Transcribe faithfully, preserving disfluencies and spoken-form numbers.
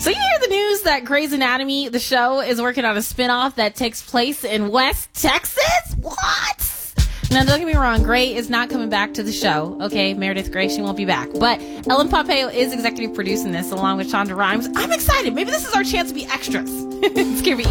So you hear the news that Grey's Anatomy, the show, is working on a spinoff that takes place in West Texas? What? Now, don't get me wrong, Grey is not coming back to the show. Okay, Meredith Grey, she won't be back. But Ellen Pompeo is executive producing this along with Shonda Rhimes. I'm excited. Maybe this is our chance to be extras. It's K B E.